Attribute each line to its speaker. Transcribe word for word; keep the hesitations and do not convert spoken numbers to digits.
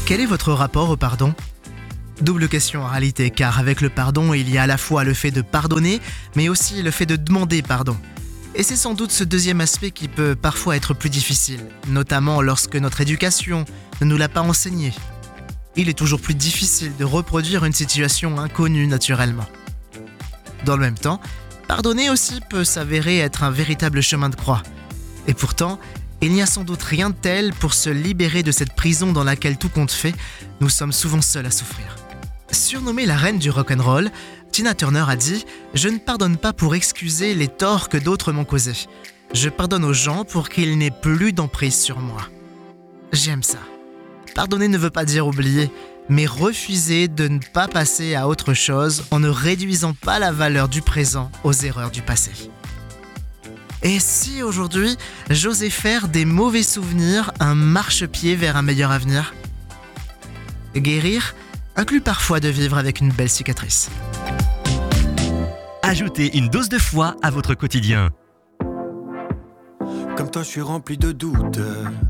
Speaker 1: Quel est votre rapport au pardon ? Double question en réalité, car avec le pardon, il y a à la fois le fait de pardonner, mais aussi le fait de demander pardon. Et c'est sans doute ce deuxième aspect qui peut parfois être plus difficile, notamment lorsque notre éducation ne nous l'a pas enseigné. Il est toujours plus difficile de reproduire une situation inconnue naturellement. Dans le même temps, pardonner aussi peut s'avérer être un véritable chemin de croix. Et pourtant, il n'y a sans doute rien de tel pour se libérer de cette prison dans laquelle tout compte fait, nous sommes souvent seuls à souffrir. Surnommée la reine du rock'n'roll, Tina Turner a dit « Je ne pardonne pas pour excuser les torts que d'autres m'ont causés. Je pardonne aux gens pour qu'ils n'aient plus d'emprise sur moi. » J'aime ça. Pardonner ne veut pas dire oublier, mais refuser de ne pas passer à autre chose en ne réduisant pas la valeur du présent aux erreurs du passé. Et si aujourd'hui, j'osais faire des mauvais souvenirs un marchepied vers un meilleur avenir ? Guérir inclut parfois de vivre avec une belle cicatrice.
Speaker 2: Ajoutez une dose de foi à votre quotidien.
Speaker 3: Comme toi, je suis rempli de doutes.